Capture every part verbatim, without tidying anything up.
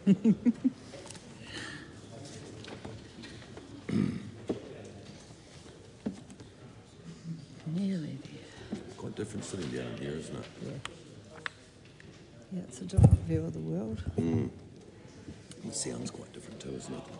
Nearly there. Quite different sitting down here, isn't it? Yeah. Yeah, it's a different view of the world. Mm. It sounds quite different too, isn't it?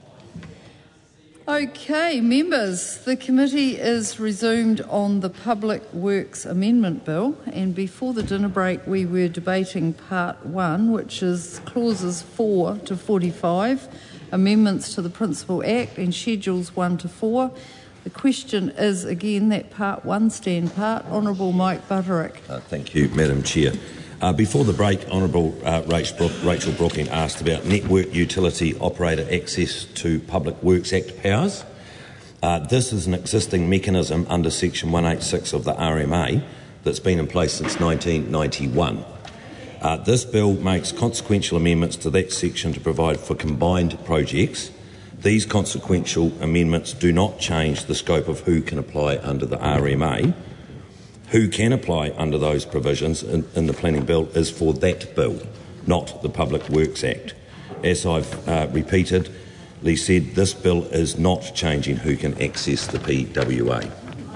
Okay, members, the committee is resumed on the Public Works Amendment Bill, and before the dinner break we were debating part one, which is clauses four to forty-five, amendments to the Principal Act and schedules one to four. The question is again that part one stand part. Honourable Mike Butterick. Uh, thank you, Madam Chair. Uh, before the break, Honourable uh, Rachel Brooking asked about Network Utility Operator access to Public Works Act powers. Uh, this is an existing mechanism under Section one eighty-six of the R M A that's been in place since nineteen ninety-one. Uh, this bill makes consequential amendments to that section to provide for combined projects. These consequential amendments do not change the scope of who can apply under the R M A. Who can apply under those provisions in, in the planning bill is for that bill, not the Public Works Act. As I've uh, repeatedly said, this bill is not changing who can access the P W A.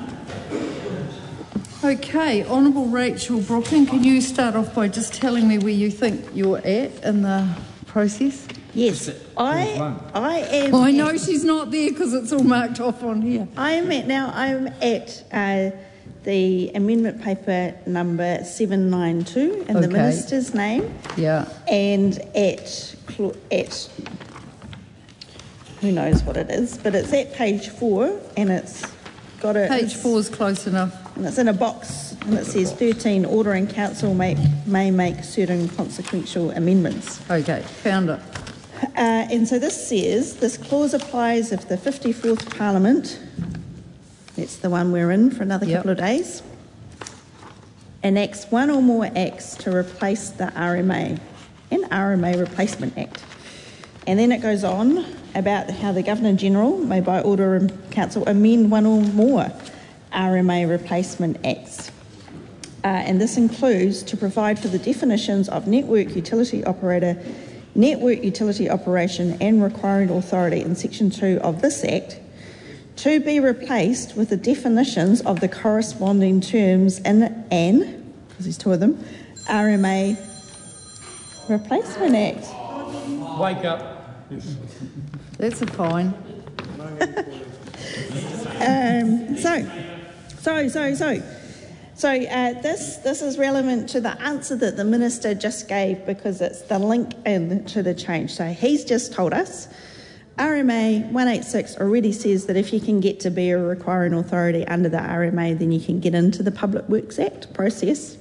Okay, Honourable Rachel Brooking, can you start off by just telling me where you think you're at in the process? Yes, I, I am. Oh, I know at, she's not there because it's all marked off on here. I am at now. I'm at uh, the amendment paper number seven nine two in okay. the minister's name. Yeah. And at at who knows what it is, but it's at page four, and it's got a page four is close enough, and it's in a box, and it says thirteen. Order and council may may make certain consequential amendments. Okay, found it. Uh, and so this says, this clause applies if the fifty-fourth Parliament, that's the one we're in for another yep. couple of days, enacts one or more acts to replace the R M A, an R M A Replacement Act. And then it goes on about how the Governor-General may by order and council amend one or more R M A Replacement Acts. Uh, and this includes to provide for the definitions of network utility operator, network utility operation and requiring authority in Section two of this Act to be replaced with the definitions of the corresponding terms in an, because there's two of them, R M A Replacement Act. Wake up. That's a fine. um, so, so, so, so. So uh, this this is relevant to the answer that the Minister just gave because it's the link in to the change. So he's just told us R M A one eighty-six already says that if you can get to be a requiring authority under the R M A, then you can get into the Public Works Act process.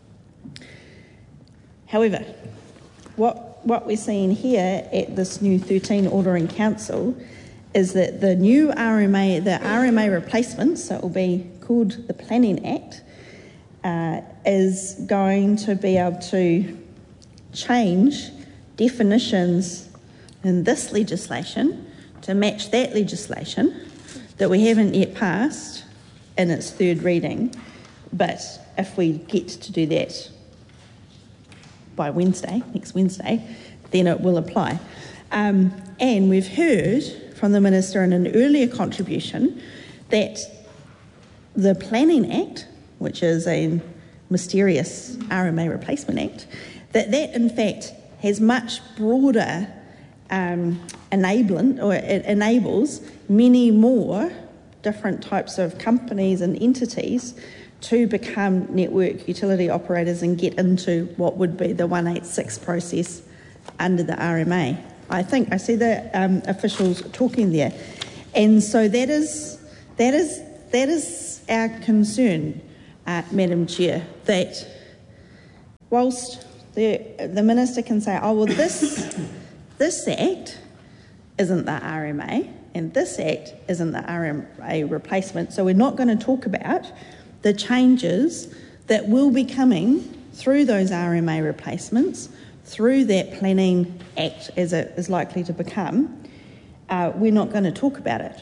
However, what, what we're seeing here at this new thirteen Order in Council is that the new R M A, the R M A replacement, so it will be called the Planning Act, Uh, is going to be able to change definitions in this legislation to match that legislation that we haven't yet passed in its third reading. But if we get to do that by Wednesday, next Wednesday, then it will apply. Um, and we've heard from the Minister in an earlier contribution that the Planning Act, which is a mysterious R M A Replacement Act, that that in fact has much broader um, enablement, or it enables many more different types of companies and entities to become network utility operators and get into what would be the one eighty-six process under the R M A. I think I see the um, officials talking there, and so that is that is that is our concern. Uh, Madam Chair, that whilst the the Minister can say, oh well, this this Act isn't the R M A and this Act isn't the R M A replacement, so we're not going to talk about the changes that will be coming through those R M A replacements, through that Planning Act as it is likely to become. Uh, we're not going to talk about it.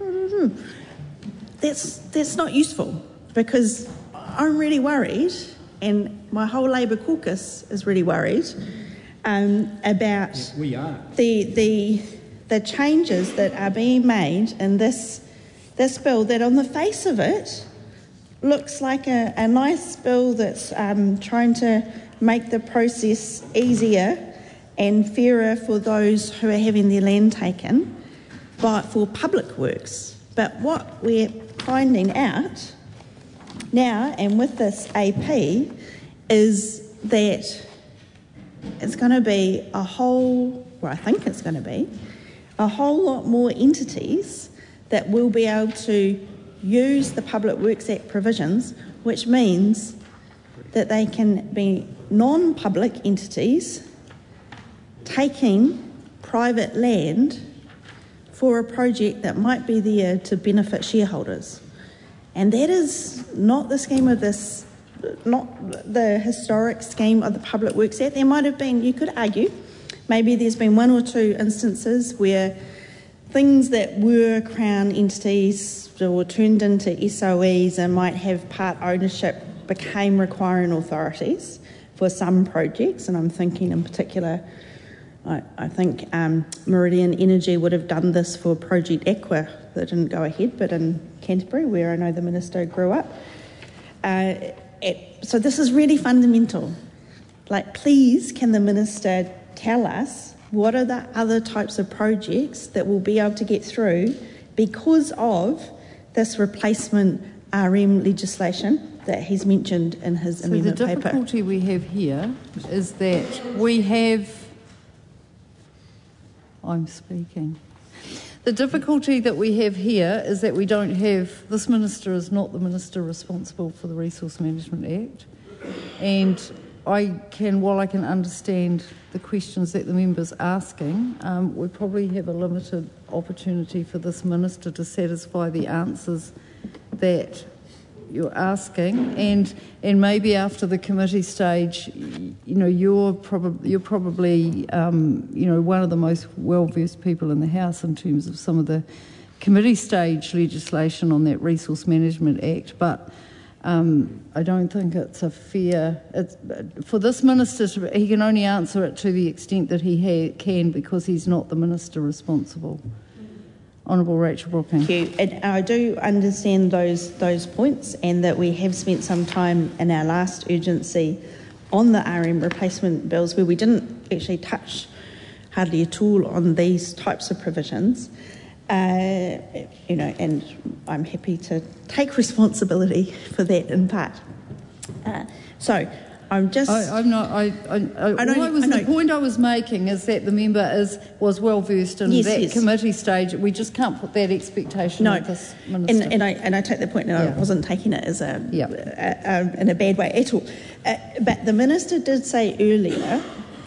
That's that's not useful, because I'm really worried, and my whole Labour caucus is really worried, um, about Yeah, we are. the the the changes that are being made in this this bill that on the face of it looks like a, a nice bill that's um, trying to make the process easier and fairer for those who are having their land taken, but for public works. But what we're finding out now, and with this A P, is that it's going to be a whole, well, I think it's going to be, a whole lot more entities that will be able to use the Public Works Act provisions, which means that they can be non-public entities taking private land for a project that might be there to benefit shareholders. And that is not the scheme of this, not the historic scheme of the Public Works Act. There might have been, you could argue, maybe there's been one or two instances where things that were Crown entities or turned into S O Es and might have part ownership became requiring authorities for some projects, and I'm thinking in particular, I, I think um, Meridian Energy would have done this for Project Aqua that didn't go ahead, but in Canterbury, where I know the Minister grew up. Uh, it, so this is really fundamental. Like, please, can the Minister tell us what are the other types of projects that will be able to get through because of this replacement R M legislation that he's mentioned in his So amendment the paper? difficulty we have here is that we have... I'm speaking. The difficulty that we have here is that we don't have... This Minister is not the Minister responsible for the Resource Management Act. And I can, while I can understand the questions that the member's asking, um, we probably have a limited opportunity for this Minister to satisfy the answers that you're asking, and and maybe after the committee stage, you know, you're probably you're probably um, you know, one of the most well-versed people in the House in terms of some of the committee stage legislation on that Resource Management Act, but um, I don't think it's a fair. It's, for this minister to, he can only answer it to the extent that he ha- can because he's not the minister responsible. Honourable Rachel Brooking. Thank you. And I do understand those those points, and that we have spent some time in our last urgency on the R M replacement bills where we didn't actually touch hardly at all on these types of provisions. Uh, you know, and I'm happy to take responsibility for that in part. Uh, so. I'm just. I, I'm not. I. I, I, I know, all I was, I know. The point I was making is that the member is was well versed in Yes, that yes. committee stage. We just can't put that expectation No, on this minister. and, and I and I take the point, and Yeah. I wasn't taking it as a, Yeah. a, a in a bad way at all. Uh, but the minister did say earlier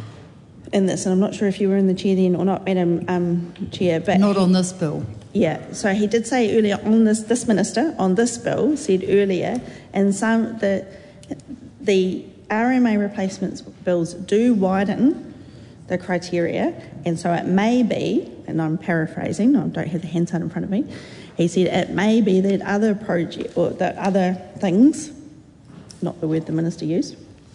in this, and I'm not sure if you were in the chair then or not, Madam um, Chair, but not he, on this bill. Yeah, so he did say earlier on this. This minister on this bill said earlier, and some the the. R M A replacements bills do widen the criteria, and so it may be, and I'm paraphrasing, I don't have the hand sign in front of me, he said it may be that other project or that other things, not the word the minister used,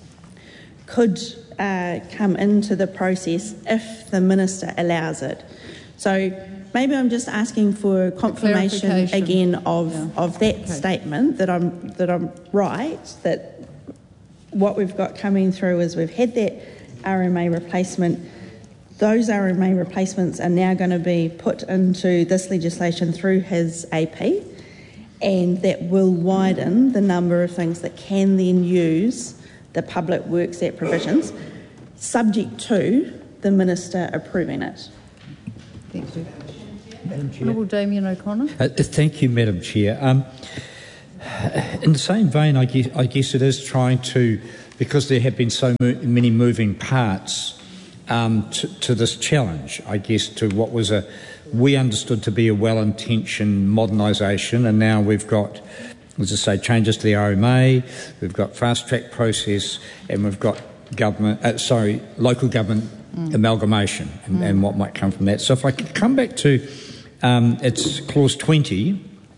could uh, come into the process if the minister allows it. So maybe I'm just asking for confirmation again of, Yeah. of that Okay. statement that I'm that I'm right, that what we've got coming through is we've had that R M A replacement. Those R M A replacements are now going to be put into this legislation through his A P, and that will widen the number of things that can then use the Public Works Act provisions, subject to the Minister approving it. Thank you. Madam Chair. Honourable Damien O'Connor. Uh, thank you, Madam Chair. Um, in the same vein, I guess, I guess it is trying to, because there have been so mo- many moving parts um, to, to this challenge, I guess, to what was a, we understood to be a well-intentioned modernisation, and now we've got, as I say, changes to the R M A, we've got fast-track process, and we've got government, uh, sorry, local government mm. amalgamation, and, mm. and what might come from that. So if I could come back to, um, it's clause twenty,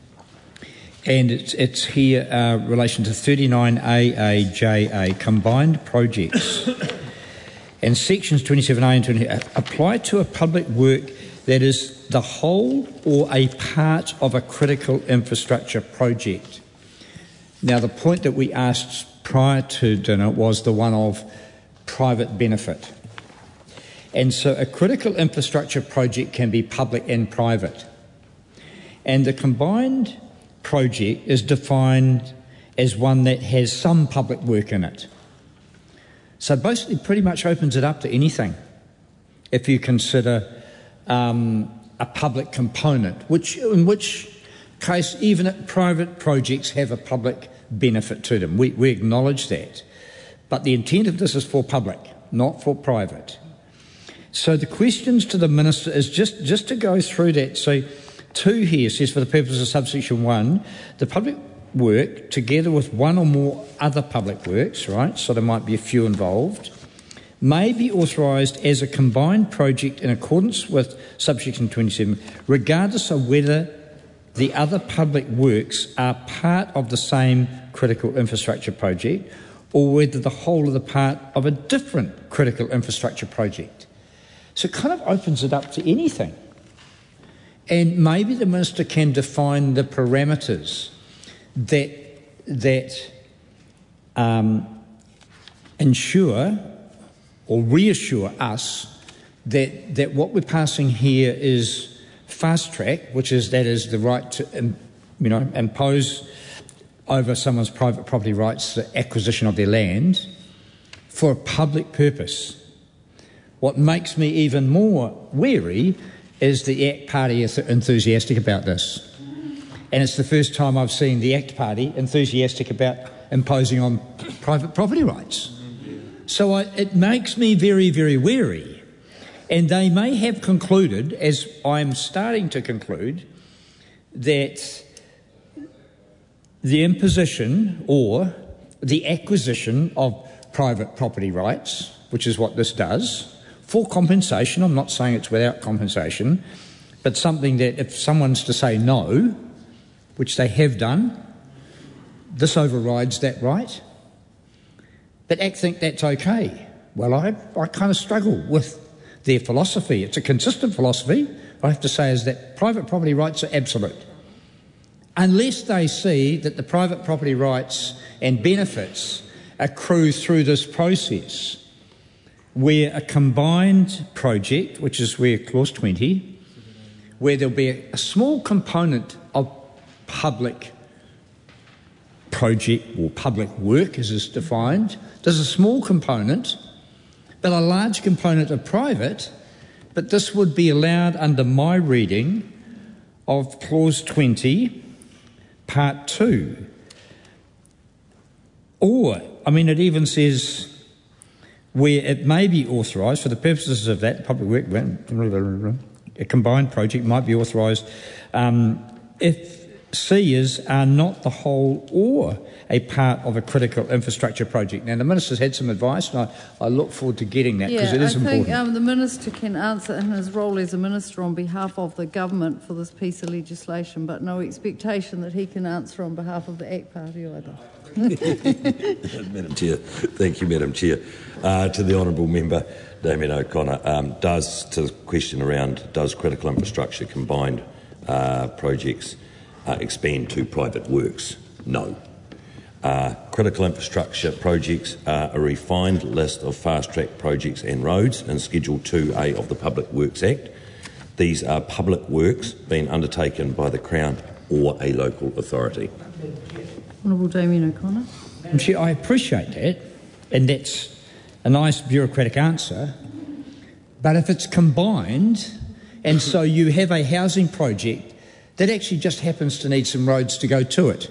and it's, it's here uh, relation to thirty-nine A A J A, combined projects. and sections twenty-seven A and twenty apply to a public work that is the whole or a part of a critical infrastructure project. Now, the point that we asked prior to dinner was the one of private benefit. And so a critical infrastructure project can be public and private. And the combined project is defined as one that has some public work in it. So basically pretty much opens it up to anything if you consider um, a public component, which in which case even private projects have a public benefit to them. We, we acknowledge that. But the intent of this is for public, not for private. So the questions to the Minister is just, just to go through that. So two here says, for the purpose of subsection one, the public work, together with one or more other public works, right, so there might be a few involved, may be authorised as a combined project in accordance with subsection twenty-seven, regardless of whether the other public works are part of the same critical infrastructure project or whether the whole of the part of a different critical infrastructure project. So it kind of opens it up to anything. And maybe the Minister can define the parameters that, that um, ensure or reassure us that, that what we're passing here is fast track, which is that is the right to um, you know, impose over someone's private property rights the acquisition of their land for a public purpose. What makes me even more wary is the ACT Party is enthusiastic about this. And it's the first time I've seen the ACT Party enthusiastic about imposing on private property rights. So I, it makes me very, very wary. And they may have concluded, as I'm starting to conclude, that the imposition or the acquisition of private property rights, which is what this does, for compensation, I'm not saying it's without compensation, but something that if someone's to say no, which they have done, this overrides that right. But ACT think that's okay. Well, I, I kind of struggle with their philosophy. It's a consistent philosophy, I have to say, is that private property rights are absolute. Unless they see that the private property rights and benefits accrue through this process, where a combined project, which is where clause twenty, where there'll be a, a small component of public project or public work as is defined, there's a small component, but a large component of private, but this would be allowed under my reading of clause twenty, part two. Or, I mean, it even says where it may be authorised for the purposes of that public work, a combined project might be authorised um, if C is are not the whole or a part of a critical infrastructure project. Now, the Minister's had some advice, and I, I look forward to getting that because yeah, it is I important. think um, the Minister can answer in his role as a Minister on behalf of the government for this piece of legislation, but no expectation that he can answer on behalf of the ACT Party either. Madam Chair, thank you, Madam Chair. Uh, to the honourable member, Damien O'Connor, um, does to the question around does critical infrastructure combined uh, projects uh, expand to private works? No. Uh, critical infrastructure projects are a refined list of fast-track projects and roads in Schedule two A of the Public Works Act. These are public works being undertaken by the Crown or a local authority. Honourable Damien O'Connor. Madam Chair, I appreciate that, and that's a nice bureaucratic answer, but if it's combined, and so you have a housing project that actually just happens to need some roads to go to it.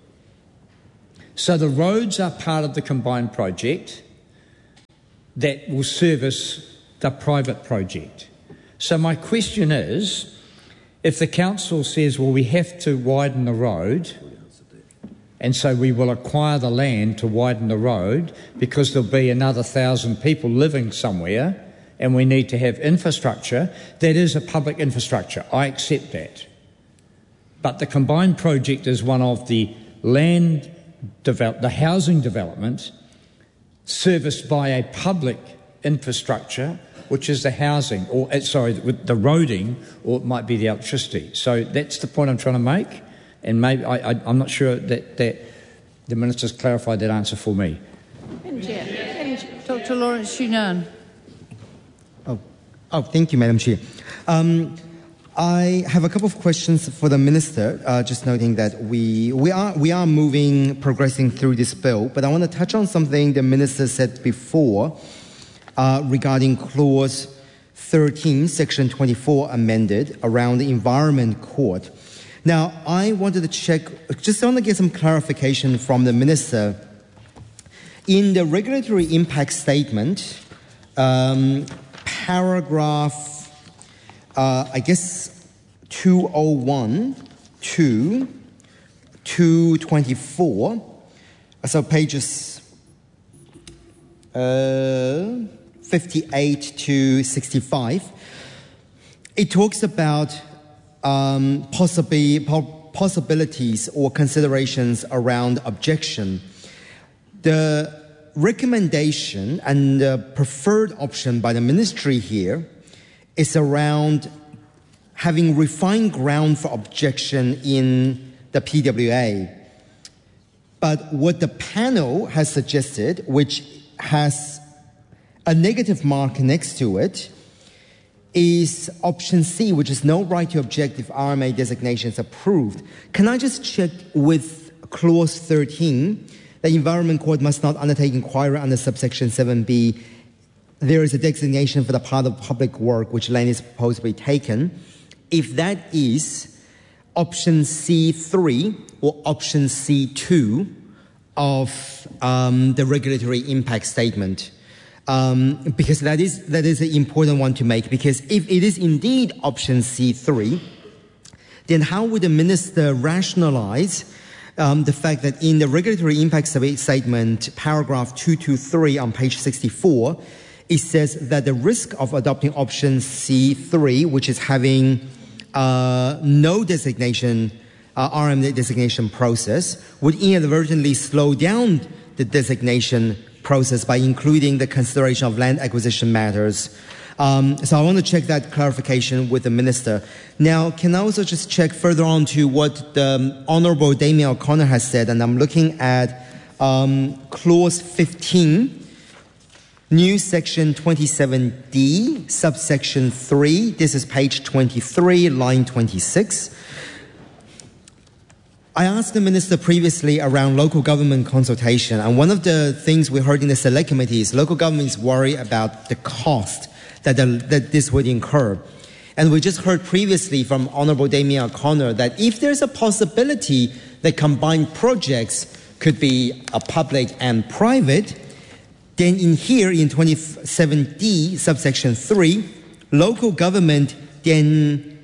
So the roads are part of the combined project that will service the private project. So my question is, if the council says, well, we have to widen the road, and so we will acquire the land to widen the road because there'll be another thousand people living somewhere and we need to have infrastructure, that is a public infrastructure. I accept that. But the combined project is one of the land develop, the housing development serviced by a public infrastructure, which is the housing, or uh, sorry, the roading, or it might be the electricity. So that's the point I'm trying to make, and maybe I, I, I'm not sure that, that the Minister's clarified that answer for me. Doctor Lawrence Shunan. Oh, oh, thank you, Madam Chair. Um, I have a couple of questions for the Minister, uh, just noting that we, we, are, we are moving, progressing through this bill, but I want to touch on something the Minister said before uh, regarding Clause thirteen, Section twenty-four amended around the Environment Court. Now, I wanted to check, just want to get some clarification from the Minister. In the regulatory impact statement, um, paragraph Uh, I guess two oh one to two twenty-four, so pages uh, fifty-eight to sixty-five, it talks about um, possibly, possibilities or considerations around objection. The recommendation and the preferred option by the Ministry here is around having refined ground for objection in the P W A. But what the panel has suggested, which has a negative mark next to it, is option C, which is no right to object if R M A designation is approved. Can I just check with clause thirteen, the Environment Court must not undertake inquiry under subsection seven B. There is a designation for the part of public work which land is supposed to be taken. If that is option C three or option C two of um, the regulatory impact statement, um, because that is, that is an important one to make, because if it is indeed option C three, then how would the Minister rationalize um, the fact that in the regulatory impact statement, paragraph two twenty-three on page sixty-four, it says that the risk of adopting option C three, which is having uh, no designation, uh, R M A designation process, would inadvertently slow down the designation process by including the consideration of land acquisition matters. Um, so I want to check that clarification with the Minister. Now, can I also just check further on to what the Honourable Damien O'Connor has said, and I'm looking at um, clause fifteen, new section twenty-seven D, subsection three. This is page twenty-three, line twenty-six. I asked the Minister previously around local government consultation, and one of the things we heard in the Select Committee is local governments worry about the cost that, the, that this would incur. And we just heard previously from Honourable Damien O'Connor that if there's a possibility that combined projects could be a public and private, then in here, in twenty-seven D, subsection three, local government then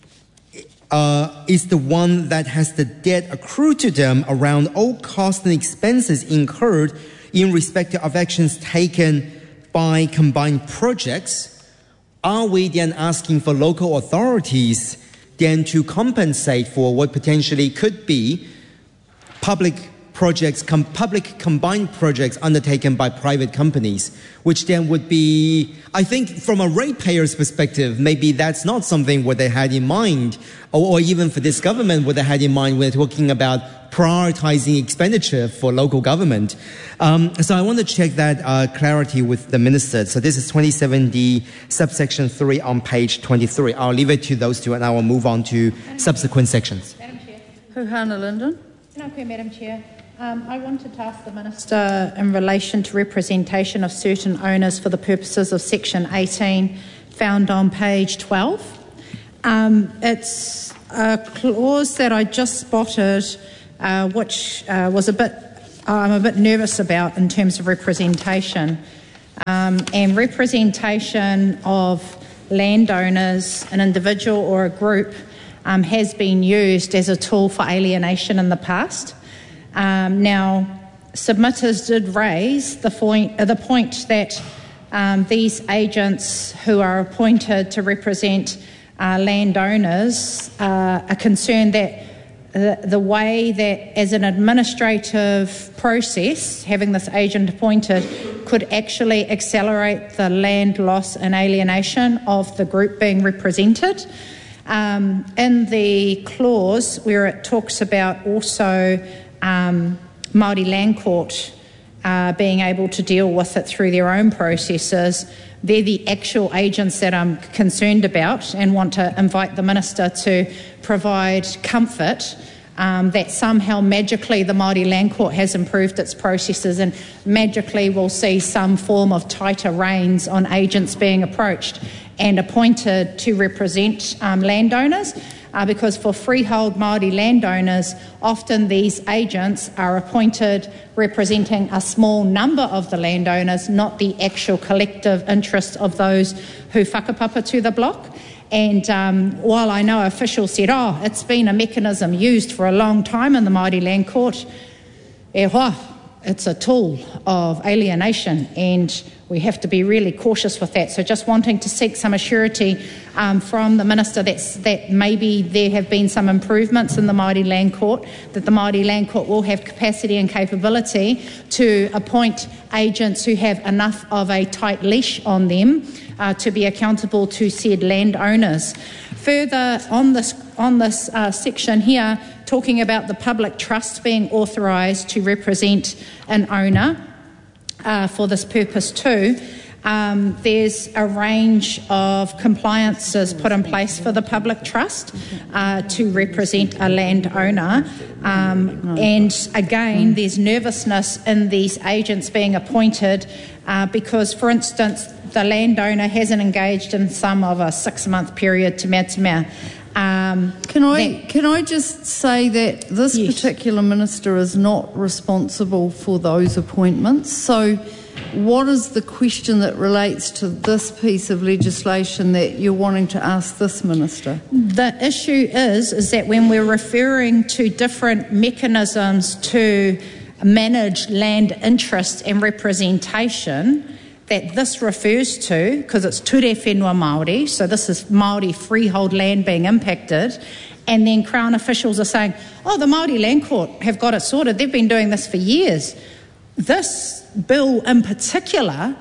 uh, is the one that has the debt accrued to them around all costs and expenses incurred in respect of actions taken by combined projects. Are we then asking for local authorities then to compensate for what potentially could be public projects, com- public combined projects undertaken by private companies, which then would be, I think from a ratepayer's perspective, maybe that's not something what they had in mind, or, or even for this government what they had in mind when they're talking about prioritizing expenditure for local government. Um, so I want to check that uh, clarity with the Minister. So this is twenty-seven D, subsection three on page twenty-three. I'll leave it to those two and I will move on to Madam subsequent sections. Madam Chair. Huhana Linden. Madam Chair. Um, I wanted to ask the Minister in relation to representation of certain owners for the purposes of section eighteen found on page twelve. Um, it's a clause that I just spotted uh, which uh, was a bit, uh, I'm a bit nervous about in terms of representation. Um, and representation of landowners, an individual or a group, um, has been used as a tool for alienation in the past. Um, now, submitters did raise the point, uh, the point that um, these agents who are appointed to represent uh, landowners uh, are concerned that the, the way that, as an administrative process, having this agent appointed could actually accelerate the land loss and alienation of the group being represented. Um, in the clause where it talks about also um, Māori Land Court uh, being able to deal with it through their own processes, they're the actual agents that I'm concerned about and want to invite the Minister to provide comfort um, that somehow magically the Māori Land Court has improved its processes and magically we'll see some form of tighter reins on agents being approached and appointed to represent um, landowners. Uh, because for freehold Māori landowners, often these agents are appointed representing a small number of the landowners, not the actual collective interests of those who whakapapa to the block. And um, while I know officials said, oh, it's been a mechanism used for a long time in the Māori Land Court, e hoa, it's a tool of alienation and we have to be really cautious with that. So just wanting to seek some assurity um, from the Minister that's, that maybe there have been some improvements in the Māori Land Court, that the Māori Land Court will have capacity and capability to appoint agents who have enough of a tight leash on them uh, to be accountable to said landowners. Further on this, on this uh, section here, talking about the public trust being authorised to represent an owner, Uh, for this purpose too, um, there's a range of compliances put in place for the public trust uh, to represent a landowner. Um, and again, there's nervousness in these agents being appointed uh, because, for instance, the landowner hasn't engaged in some of a six-month period to mea te mea. Um, can I that, can I just say that this yes. particular minister is not responsible for those appointments? So, what is the question that relates to this piece of legislation that you're wanting to ask this minister? The issue is is that when we're referring to different mechanisms to manage land interest and representation, that this refers to, because it's ture whenua Māori, so this is Māori freehold land being impacted, and then Crown officials are saying, oh, the Māori Land Court have got it sorted, they've been doing this for years. This bill in particular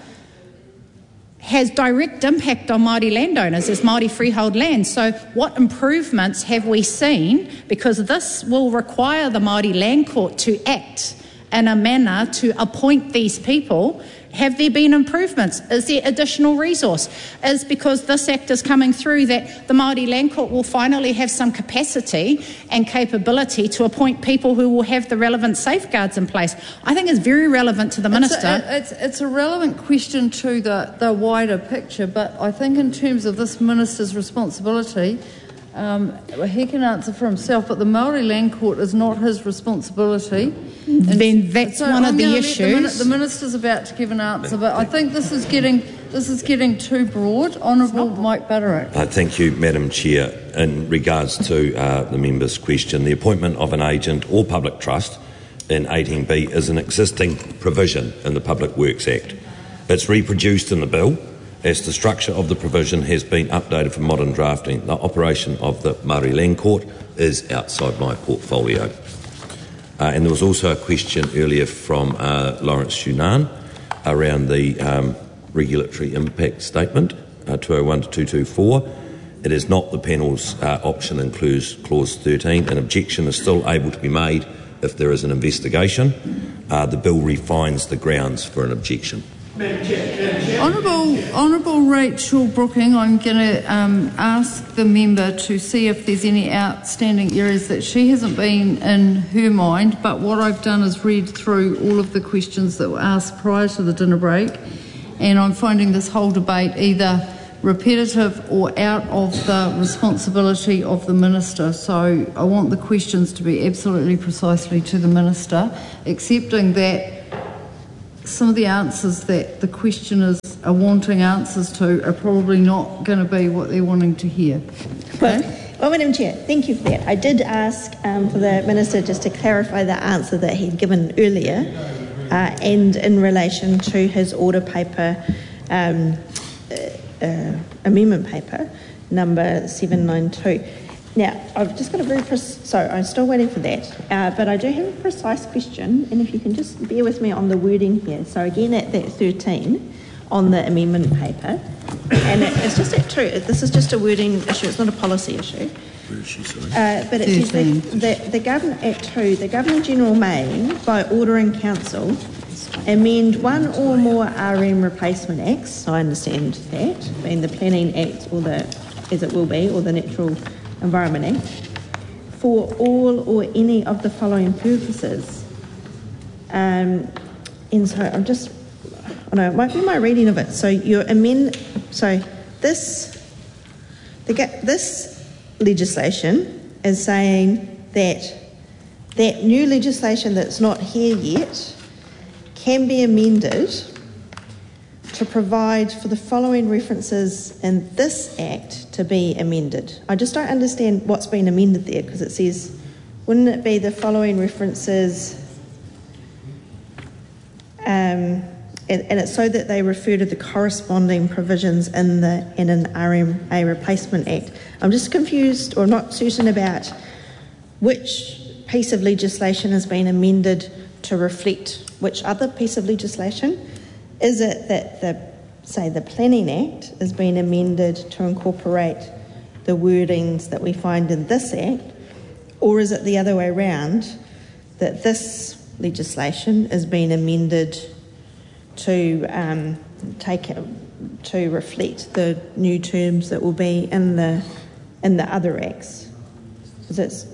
has direct impact on Māori landowners as Māori freehold land. So what improvements have we seen? Because this will require the Māori Land Court to act in a manner to appoint these people. Have there been improvements? Is there additional resource? Is because this act is coming through that the Māori Land Court will finally have some capacity and capability to appoint people who will have the relevant safeguards in place? I think it's very relevant to the Minister. It's a, it's, it's a relevant question to the, the wider picture, but I think in terms of this Minister's responsibility, Um, he can answer for himself, but the Māori Land Court is not his responsibility. Then that's so one I'm of the The, issues. the Minister's about to give an answer, but I think this is getting this is getting too broad. Honourable Mike Butterick. Uh, thank you, Madam Chair. In regards to uh, the member's question, the appointment of an agent or public trust in eighteen B is an existing provision in the Public Works Act. It's reproduced in the bill. As the structure of the provision has been updated for modern drafting, the operation of the Māori Land Court is outside my portfolio. Uh, and there was also a question earlier from uh, Lawrence Shunan around the um, regulatory impact statement, uh, two oh one to two twenty-four. It is not the panel's uh, option includes clause thirteen. An objection is still able to be made if there is an investigation. Uh, the bill refines the grounds for an objection. Honourable, Honourable Rachel Brooking, I'm going to um, ask the member to see if there's any outstanding areas that she hasn't been in her mind, but what I've done is read through all of the questions that were asked prior to the dinner break, and I'm finding this whole debate either repetitive or out of the responsibility of the Minister. So I want the questions to be absolutely precisely to the Minister, accepting that some of the answers that the questioners are wanting answers to are probably not going to be what they're wanting to hear. Okay? Well, well, Madam Chair, thank you for that. I did ask um, for the Minister just to clarify the answer that he'd given earlier uh, and in relation to his order paper, um, uh, uh, amendment paper, number seven ninety-two. Now, I've just got a very, pre- so I'm still waiting for that, uh, but I do have a precise question, and if you can just bear with me on the wording here. So again, at that thirteen on the amendment paper, and it, it's just at two, this is just a wording issue, it's not a policy issue. Where is she, sorry? Uh, but it says the, the, the Governor, at two, the Governor-General may, by order in council, amend one or more R M replacement acts, I understand that, being the Planning Act or the, as it will be, or the Natural Environment Act, for all or any of the following purposes. Um, and so I'm just, I know, it might be my reading of it. So you amend, so this, the, this legislation is saying that that new legislation that's not here yet can be amended to provide for the following references in this Act to be amended. I just don't understand what's been amended there, because it says, wouldn't it be the following references, um, and, and it's so that they refer to the corresponding provisions in the in an R M A Replacement Act. I'm just confused or not certain about which piece of legislation has been amended to reflect which other piece of legislation. Is it that the, say, the Planning Act has been amended to incorporate the wordings that we find in this Act, or is it the other way around, that this legislation has been amended to um, take to reflect the new terms that will be in the in the other acts? Because it's,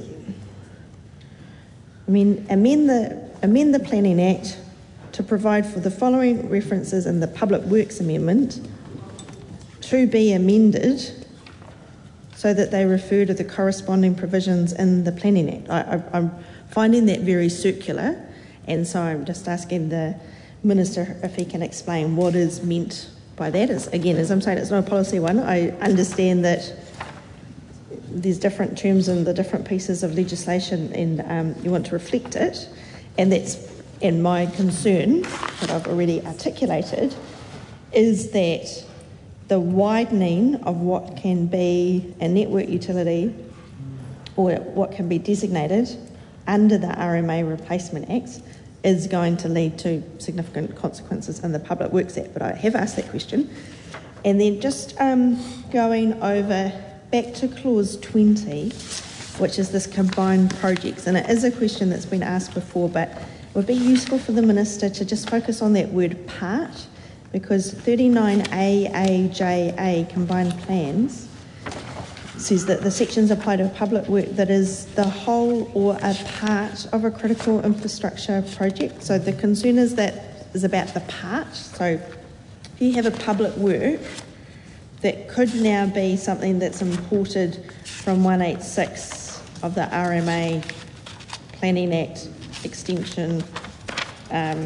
I mean, amend the amend the Planning Act to provide for the following references in the Public Works Amendment to be amended so that they refer to the corresponding provisions in the Planning Act. I, I, I'm finding that very circular, and so I'm just asking the Minister if he can explain what is meant by that. Is, again, as I'm saying, it's not a policy one. I understand that there's different terms in the different pieces of legislation, and um, you want to reflect it, and that's and my concern that I've already articulated is that the widening of what can be a network utility or what can be designated under the R M A Replacement Acts is going to lead to significant consequences in the Public Works Act. But I have asked that question. And then just um, going over back to clause twenty, which is this combined projects, and it is a question that's been asked before, but it would be useful for the Minister to just focus on that word part, because thirty-nine A A J A combined plans says that the sections apply to public work that is the whole or a part of a critical infrastructure project. So the concern is that is about the part. So if you have a public work that could now be something that's imported from one eighty-six of the R M A Planning Act extension um,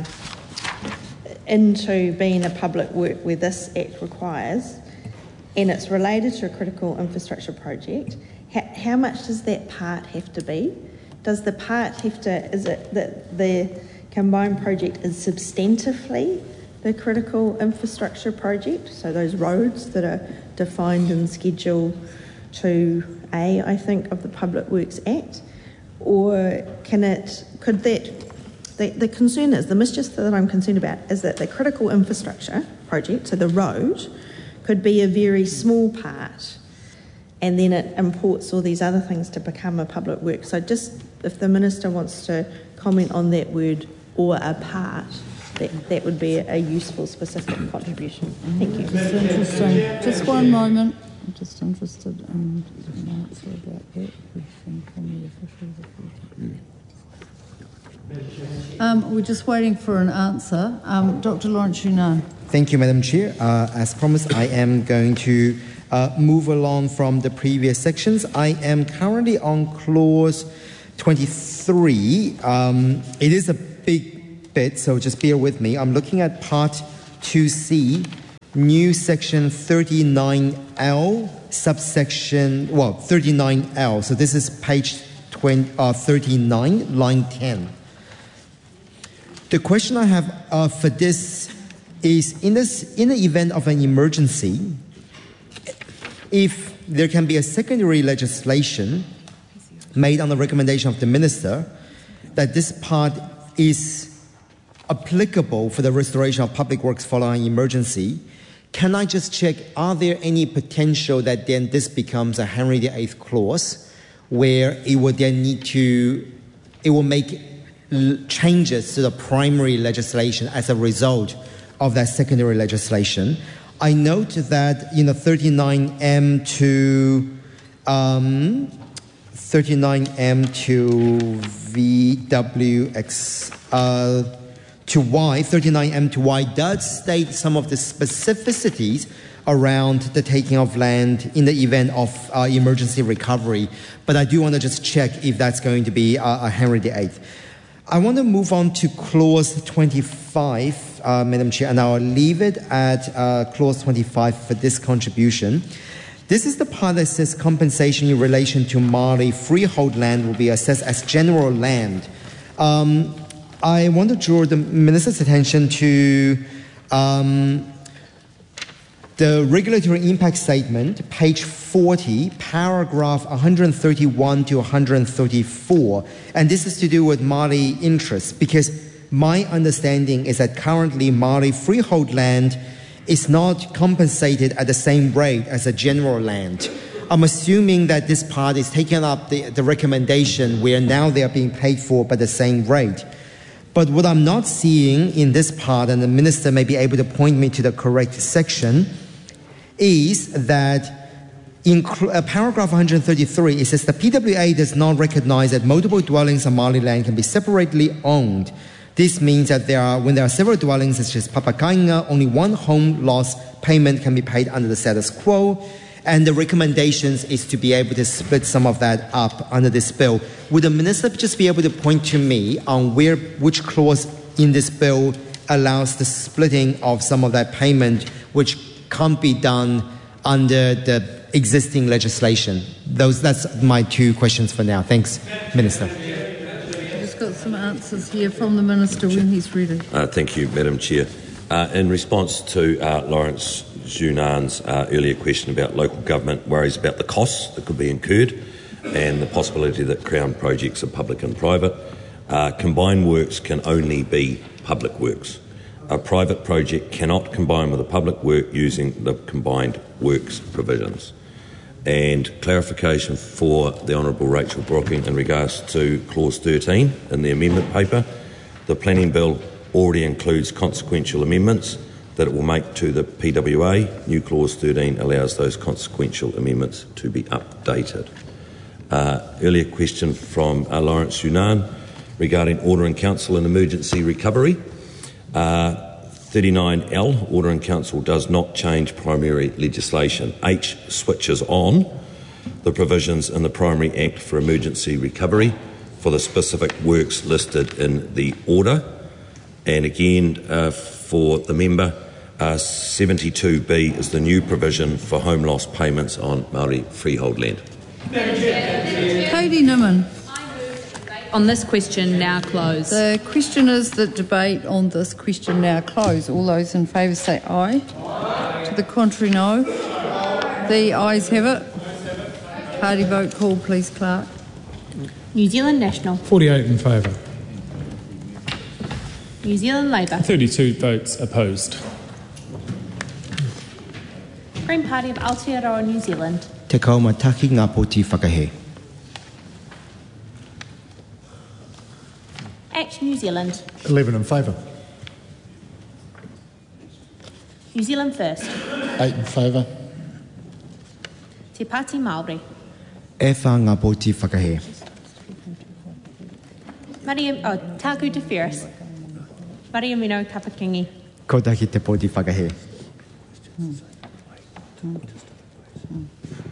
into being a public work where this Act requires, and it's related to a critical infrastructure project, how, how much does that part have to be? Does the part have to, is it that the combined project is substantively the critical infrastructure project, so those roads that are defined in Schedule two A, I think, of the Public Works Act? Or can it, could that, the, the concern is, the mischief that I'm concerned about is that the critical infrastructure project, so the road, could be a very small part, and then it imports all these other things to become a public work. So just, if the Minister wants to comment on that word, or a part, that, that would be a useful specific contribution. Thank you. Just interesting. Just one moment. I'm just interested in an answer about that question from the officials. Um, we're just waiting for an answer. Um, Doctor Lawrence Yunnan. Thank you, Madam Chair. Uh, as promised, I am going to uh, move along from the previous sections. I am currently on clause twenty-three. Um, it is a big bit, so just bear with me. I'm looking at part two C, new section thirty-nine L, subsection, well, thirty-nine L. So this is page twenty, uh, thirty-nine, line ten. The question I have uh, for this is, in, this, in the event of an emergency, if there can be a secondary legislation made on the recommendation of the minister that this part is applicable for the restoration of public works following emergency, can I just check, are there any potential that then this becomes a Henry the Eighth clause where it would then need to, it will make changes to the primary legislation as a result of that secondary legislation? I note that in the thirty-nine M to um, thirty-nine M to V W X uh, to Y, thirty-nine M to Y does state some of the specificities around the taking of land in the event of uh, emergency recovery, but I do want to just check if that's going to be uh, a Henry the Eighth. I want to move on to clause twenty-five, uh, Madam Chair, and I'll leave it at uh, clause twenty-five for this contribution. This is the part that says compensation in relation to Māori freehold land will be assessed as general land. Um, I want to draw the Minister's attention to um, the regulatory impact statement, page forty, paragraph one thirty-one to one thirty-four. And this is to do with Māori interests, because my understanding is that currently Māori freehold land is not compensated at the same rate as a general land. I'm assuming that this part is taking up the, the recommendation where now they are being paid for by the same rate. But what I'm not seeing in this part, and the Minister may be able to point me to the correct section, is that in uh, paragraph one thirty-three, it says the P W A does not recognize that multiple dwellings on Māori land can be separately owned. This means that there are, when there are several dwellings, such as papakainga, only one home loss payment can be paid under the status quo, and the recommendations is to be able to split some of that up under this bill. Would the Minister just be able to point to me on where, which clause in this bill allows the splitting of some of that payment, which can't be done under the existing legislation? Those, that's my two questions for now. Thanks, Minister. I've got some answers here from the Minister when he's ready. Uh, thank you, Madam Chair. Uh, in response to uh, Lawrence Junan's uh, earlier question about local government worries about the costs that could be incurred and the possibility that Crown projects are public and private, uh, combined works can only be public works. A private project cannot combine with a public work using the combined works provisions. And clarification for the Honourable Rachel Brocking in regards to clause thirteen in the amendment paper. The planning bill already includes consequential amendments that it will make to the P W A. New clause thirteen allows those consequential amendments to be updated. Uh, earlier question from uh, Lawrence Yunan regarding Order in Council and emergency recovery. Uh, thirty-nine L, Order in Council does not change primary legislation. H switches on the provisions in the Primary Act for emergency recovery for the specific works listed in the order. And again, uh, for the member, uh, seventy-two B is the new provision for home loss payments on Māori freehold land. Katie Nimmin. On this question now close. The question is that debate on this question now close. All those in favour say aye. Aye. To the contrary, no. The ayes have it. Party vote call, please, Clerk. New Zealand National. forty-eight in favour. New Zealand Labour. thirty-two votes opposed. Green Party of Aotearoa New Zealand. Te kaumataki ngā poti whakahe. Act New Zealand. eleven in favour. New Zealand First. eight in favour. Te Pāti Māori. E wha ngā poti whakahe. Maria, oh, Tāku Te Wheres. Maria Mino Kapakingi. Ko taki te poti whakahe.